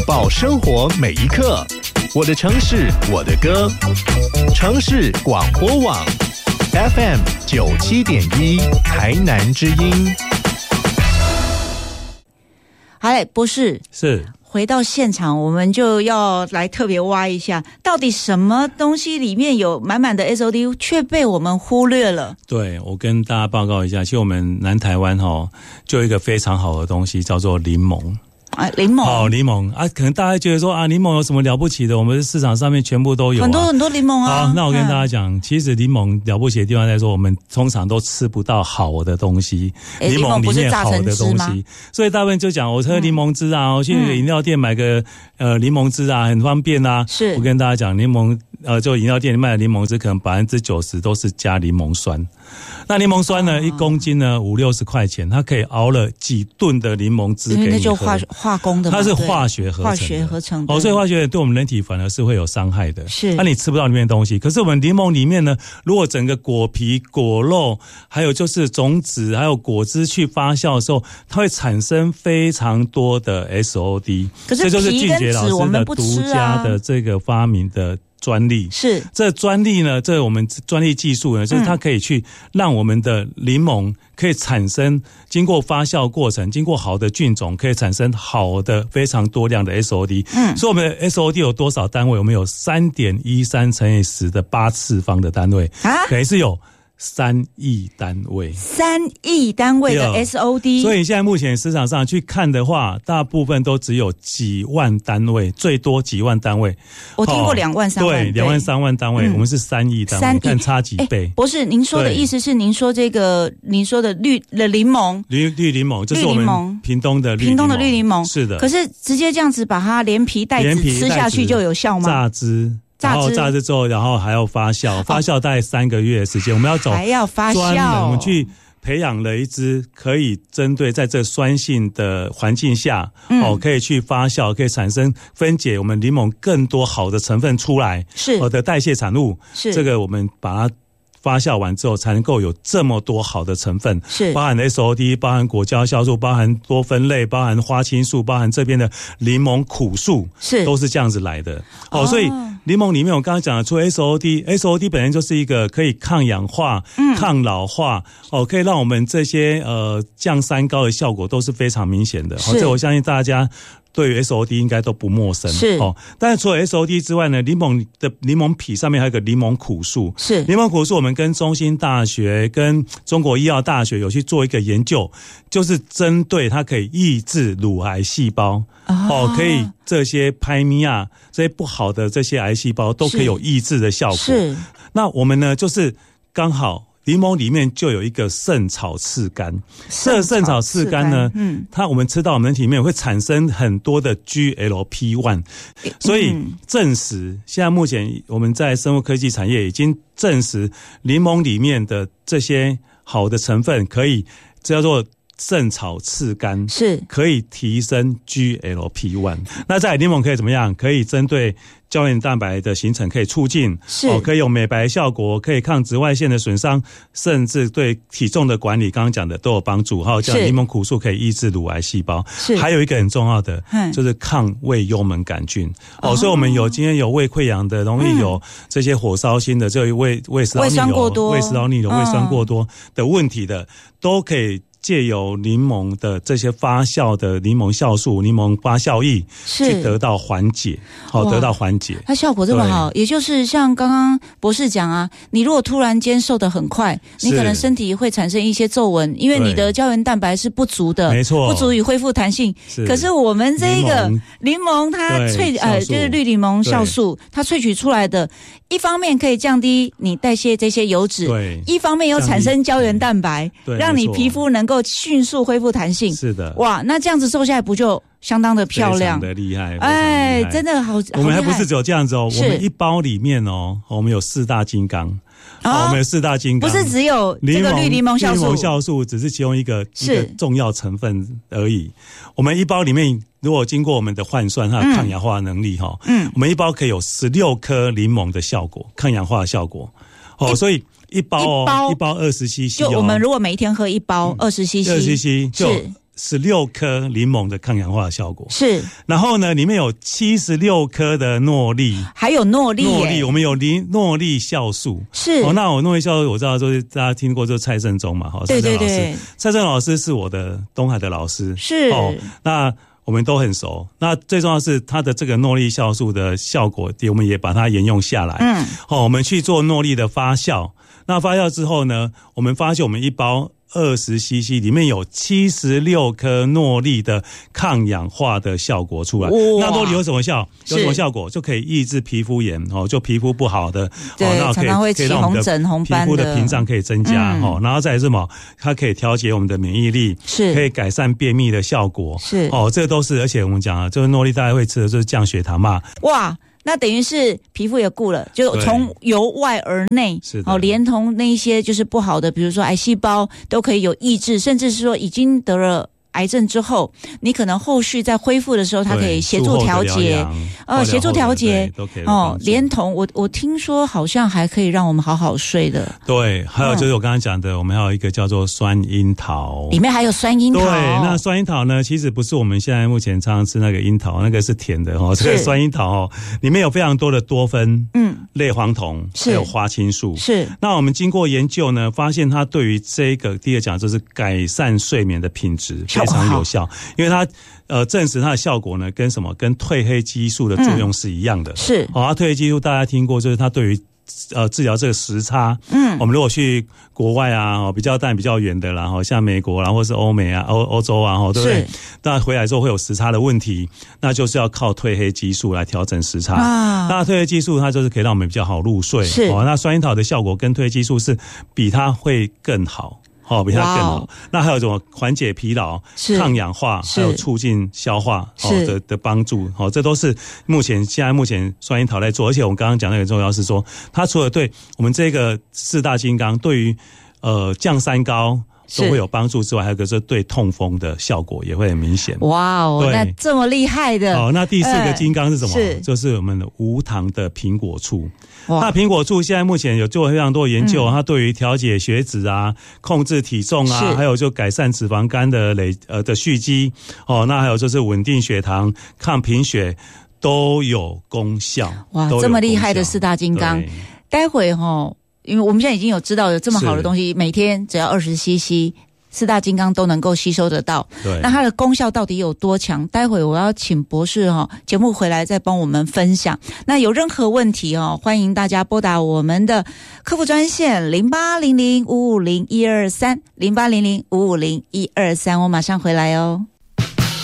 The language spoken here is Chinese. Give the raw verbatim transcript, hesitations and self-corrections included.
报生活每一刻。我的城市，我的歌。城市广播网 F M 九七点一，台南之音。 好嘞，博士是。 回到现场，我们就要来特别挖一下，到底什么东西里面有满满的 S O D 却被我们忽略了？ 对，我跟大家报告一下，其实我们南台湾齁就有一个非常好的东西叫做柠檬。 啊，柠檬， 好、哦，柠檬啊，可能大家觉得说啊，柠檬有什么了不起的？我们市场上面全部都有、啊， 很多很多柠檬啊。 好，那我跟大家讲，嗯、其实柠檬了不起的地方在说，我们通常都吃不到好的东西，柠檬里面好的东西，所以大部分就讲我喝柠檬汁啊，嗯、我去饮料店买个呃柠檬汁啊，很方便啊。 是， 我跟大家讲，柠檬呃，就饮料店卖的柠檬汁，可能百分之九十都是加柠檬酸。那柠檬酸呢，哦、一公斤呢五六十块钱，它可以熬了几吨的柠檬汁给你喝。 那就化化工的嘛， 它是化学合成的，化学合成的。 哦，所以化学对我们人体反而是会有伤害的。 是， 那、啊、你吃不到里面的东西。可是我们柠檬里面呢，如果整个果皮、果肉，还有就是种子，还有果汁去发酵的时候，它会产生非常多的 S O D。 可是这就是俊杰老师的独家的这个发明的专利。 是， 这专利呢，这我们专利技术呢，就是它可以去让我们的柠檬可以产生经过发酵过程，经过好的菌种，可以产生好的非常多量的 S O D。嗯，所以我们的 S O D 有多少单位？我们有 三点一三 乘以十的八次方的单位啊，等于是有三亿单位， 三亿单位的 S O D， 所以现在目前市场上去看的话，大部分都只有几万单位，最多几万单位。 我听过两万、三万， 对，两万、三万单位，嗯、我们是三亿单位，三亿看差几倍。 博士，您说的意思是，您说这个，您说的绿的柠檬， 绿绿柠檬，就是我们屏东的绿屏东的绿柠檬， 是的。 可是直接这样子把它连皮带籽吃下去就有效吗？ 榨汁。然后榨汁之后，然后还要发酵，发酵大概三个月的时间。我们要走还要发酵， 我们去培养了一支可以针对在这酸性的环境下，嗯、哦，可以去发酵，可以产生分解我们柠檬更多好的成分出来， 是我的代谢产物。 是这个我们把它发酵完之后，才能够有这么多好的成分， 是包含 S O D， 包含果胶酵素，包含多酚类，包含花青素，包含这边的柠檬苦素， 是都是这样子来的。哦，哦所以柠檬里面我刚刚讲的，除了 S O D，S O D 本身就是一个可以抗氧化、嗯、抗老化，哦，可以让我们这些呃降三高的效果都是非常明显的。哦，这我相信大家对于 S O D 应该都不陌生， 是哦。但是除了 S O D 之外呢，柠檬的柠檬皮上面还有个柠檬苦素， 是柠檬苦素。我们跟中兴大学、跟中国医药大学有去做一个研究，就是针对它可以抑制乳癌细胞，哦，哦可以这些拍米亚这些不好的这些癌细胞都可以有抑制的效果。 是， 那我们呢，就是刚好。柠檬里面就有一个圣草刺苷，这圣草刺苷呢，嗯，它我们吃到我们人体里面会产生很多的 G L P 一， 所以证实现在目前我们在生物科技产业已经证实，柠檬里面的这些好的成分可以叫做圣草刺苷， 是可以提升 G L P 一。那在柠檬可以怎么样？可以针对胶原蛋白的形成可以促进， 是、 哦、可以有美白效果，可以抗紫外线的损伤，甚至对体重的管理刚刚讲的都有帮助。还有像柠檬苦素可以抑制乳癌细胞， 是还有一个很重要的就是抗胃幽门杆菌。哦，所以我们有今天有胃溃疡的，容易有这些火烧心的，就胃胃食道逆流、胃食道逆流、胃酸过多的问题的，都可以借由柠檬的这些发酵的柠檬酵素、柠檬发酵液去得到缓解，好、哦、得到缓解。 它效果这么好，也就是像刚刚博士讲啊，你如果突然间瘦得很快，你可能身体会产生一些皱纹，因为你的胶原蛋白是不足的， 没错， 不足以恢复弹性。可是我们这个柠檬它萃呃就是绿柠檬酵素，它萃取出来的，一方面可以降低你代谢这些油脂， 对， 一方面又产生胶原蛋白，让你皮肤能够迅速恢复弹性。 是的， 哇，那这样子瘦下来不就相当的漂亮， 非常的厉害， 哎，真的好。 我们还不是只有这样子哦，我们一包里面哦，我们有四大金刚。哦，我们有四大金刚， 不是只有这个绿柠檬酵素， 绿柠檬酵素只是其中一个一个重要成分而已。我们一包里面，如果经过我们的换算，它的抗氧化能力哈，嗯，我们一包可以有十六颗柠檬的效果，抗氧化的效果。哦，所以一包哦，一包二十 C C， 就我们如果每一天喝一包二十 C C， 二十 C C 就十六颗柠檬的抗氧化的效果， 是。 然后呢，里面有七十六颗的诺丽， 还有诺丽， 诺丽，我们有诺丽酵素， 是。 哦，那我诺丽酵素我知道，就是大家听过，就是蔡正宗嘛，哈， 对对对， 蔡正宗老师是我的东海的老师， 是。 哦，那我们都很熟。那最重要的是它的这个诺丽酵素的效果，我们也把它沿用下来。嗯，哦，我们去做诺丽的发酵。那发酵之后呢，我们发现我们一包二十 C C 里面有七十六颗诺丽的抗氧化的效果出来。那诺丽有什么效？有什么效果？就可以抑制皮肤炎哦，就皮肤不好的， 对， 哦，那可以常常会起红疹、红斑的， 皮肤的屏障可以增加，嗯，哦，然后再来是什么？它可以调节我们的免疫力， 是， 可以改善便秘的效果， 是， 哦，这都是，而且我们讲啊，就是诺丽大家会吃的就是降血糖嘛， 哇。那等于是皮肤也顾了，就从由外而内，哦，连同那一些就是不好的，比如说癌细胞都可以有抑制，甚至是说已经得了癌症之后，你可能后续在恢复的时候，它可以协助调节，呃，协助调节，哦，连同我我听说好像还可以让我们好好睡的。 对，还有就是我刚刚讲的，嗯，我们还有一个叫做酸樱桃， 里面还有酸樱桃。 对，那酸樱桃呢，其实不是我们现在目前常常吃那个樱桃，那个是甜的哦。这个酸樱桃哦，里面有非常多的多酚，嗯，类黄酮，还有花青素。 是。那我们经过研究呢，发现它对于这个第二讲就是改善睡眠的品质。非常有效，因为它呃证实它的效果呢，跟什么跟褪黑激素的作用是一样的。嗯，是，哦，它褪黑激素大家听过，就是它对于呃治疗这个时差，嗯，我们如果去国外啊，哦，比较但比较远的啦，哦，像美国啦，或是欧美啊、欧欧洲啊，哦，对不对？那回来之后会有时差的问题，那就是要靠褪黑激素来调整时差。啊，那褪黑激素它就是可以让我们比较好入睡。是，哦，那酸樱桃的效果跟褪黑激素是比它会更好。哦，比它更好。那还有什么缓解疲劳、抗氧化，还有促进消化哦的的帮助。哦，这都是目前现在目前酸樱桃在做。而且我们刚刚讲的很重要是说，它除了对我们这个四大金刚对于呃降三高都会有帮助之外，还有一个是对痛风的效果也会很明显。 哇哦，那这么厉害的。 哦，那第四个金刚是什么？呃、是就是我们的无糖的苹果醋。那苹果醋现在目前有做非常多的研究，嗯，它对于调节血脂啊、控制体重啊，还有就改善脂肪肝的累呃的蓄积哦，那还有就是稳定血糖、抗贫血都有功效。 哇，这么厉害的四大金刚，待会齁，因为我们现在已经有知道有这么好的东西，每天只要二十 C C。四大金刚都能够吸收得到，对，那它的功效到底有多强？待会我要请博士哈、哦，节目回来再帮我们分享。那有任何问题哦，欢迎大家拨打我们的客服专线零八零零五五零一二三零八零零五五零一二三，我马上回来哦。